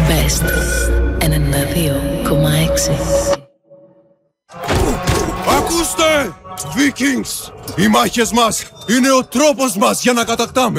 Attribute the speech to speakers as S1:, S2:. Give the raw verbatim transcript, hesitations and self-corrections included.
S1: Best ενενήντα δύο κόμμα έξι.
S2: Ακούστε! Vikings! Οι μάχες μας είναι ο τρόπος μας για να κατακτάμε.